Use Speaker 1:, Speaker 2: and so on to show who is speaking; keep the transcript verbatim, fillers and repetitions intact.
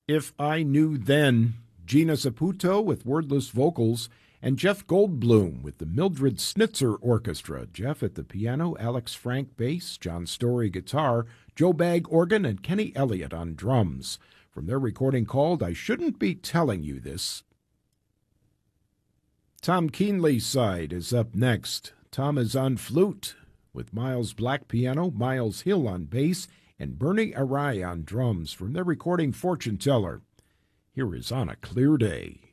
Speaker 1: If I Knew Then, Gina Saputo with wordless vocals, and Jeff Goldblum with the Mildred Snitzer Orchestra. Jeff at the piano, Alex Frank bass, John Story guitar, Joe Bagg organ, and Kenny Elliott on drums. From their recording called I Shouldn't Be Telling You This. Tom Keenley's side is up next. Tom is on flute, with Miles Black piano, Miles Hill on bass, and Bernie Arai on drums from their recording Fortune Teller. Here is On a Clear Day.